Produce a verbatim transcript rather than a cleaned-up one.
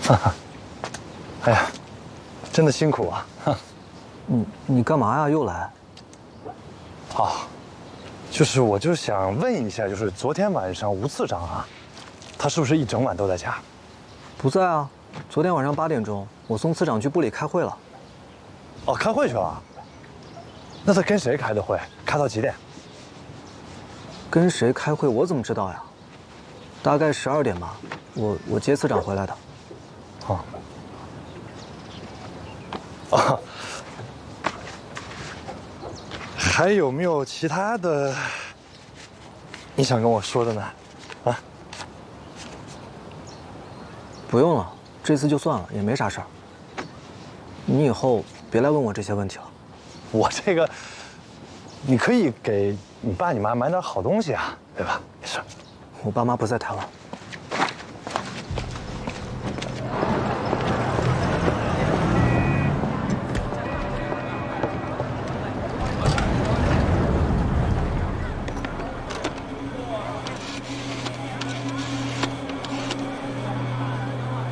哈哈，哎呀，真的辛苦啊！ 你你干嘛呀？又来？ 啊，就是我就想问一下，就是昨天晚上吴次长啊，他是不是一整晚都在家？ 不在啊，昨天晚上八点钟，我送次长去部里开会了。 哦，开会去了。那他跟谁开的会？开到几点？ 跟谁开会？我怎么知道呀？大概十二点吧，我我接次长回来的。 哦。哦。还有没有其他的你想跟我说的呢？啊？ 不用了，这次就算了，也没啥事儿。你以后别来问我这些问题了。 我这个，你可以给你爸你妈买点好东西啊，对吧？没事。 我爸妈不在台湾。